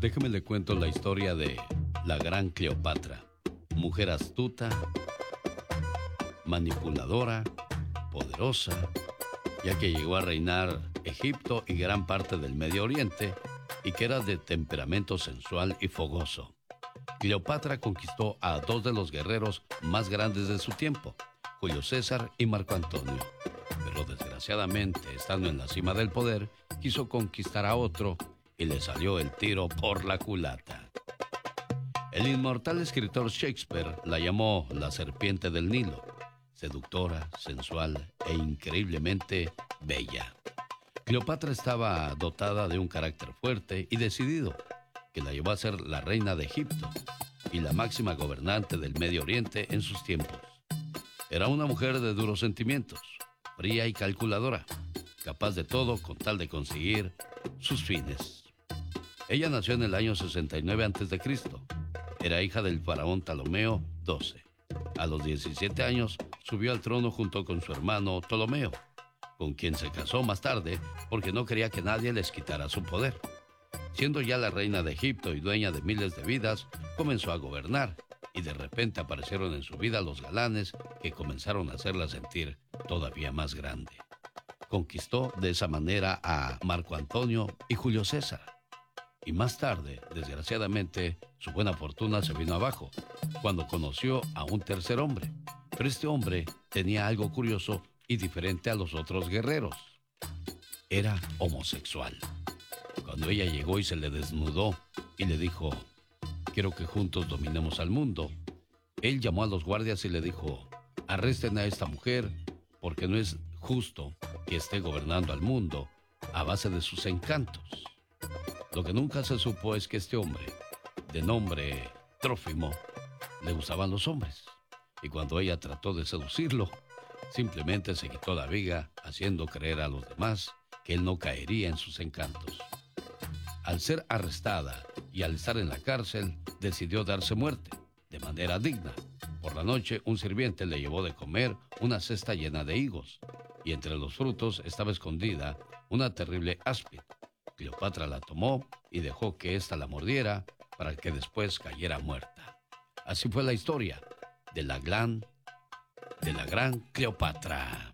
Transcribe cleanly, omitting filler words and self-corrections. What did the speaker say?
Déjeme le cuento la historia de la gran Cleopatra, mujer astuta, manipuladora, poderosa, ya que llegó a reinar Egipto y gran parte del Medio Oriente, y que era de temperamento sensual y fogoso. Cleopatra conquistó a dos de los guerreros más grandes de su tiempo, Julio César y Marco Antonio. Pero desgraciadamente, estando en la cima del poder, quiso conquistar a otro y le salió el tiro por la culata. El inmortal escritor Shakespeare la llamó la serpiente del Nilo, seductora, sensual e increíblemente bella. Cleopatra estaba dotada de un carácter fuerte y decidido, que la llevó a ser la reina de Egipto y la máxima gobernante del Medio Oriente en sus tiempos. Era una mujer de duros sentimientos, fría y calculadora, capaz de todo con tal de conseguir sus fines. Ella nació en el año 69 a.C. Era hija del faraón Ptolomeo XII. A los 17 años subió al trono junto con su hermano Ptolomeo, con quien se casó más tarde porque no quería que nadie les quitara su poder. Siendo ya la reina de Egipto y dueña de miles de vidas, comenzó a gobernar, y de repente aparecieron en su vida los galanes que comenzaron a hacerla sentir todavía más grande. Conquistó de esa manera a Marco Antonio y Julio César. Y más tarde, desgraciadamente, su buena fortuna se vino abajo, cuando conoció a un tercer hombre. Pero este hombre tenía algo curioso y diferente a los otros guerreros. Era homosexual. Cuando ella llegó y se le desnudó y le dijo: quiero que juntos dominemos al mundo, él llamó a los guardias y le dijo: arresten a esta mujer, porque no es justo que esté gobernando al mundo a base de sus encantos. Lo que nunca se supo es que este hombre, de nombre Trófimo, le gustaban los hombres, y cuando ella trató de seducirlo, simplemente se quitó la viga, haciendo creer a los demás que él no caería en sus encantos. Al ser arrestada y al estar en la cárcel, decidió darse muerte, de manera digna. Por la noche, un sirviente le llevó de comer una cesta llena de higos, y entre los frutos estaba escondida una terrible áspid. Cleopatra la tomó y dejó que ésta la mordiera para que después cayera muerta. Así fue la historia de la gran Cleopatra.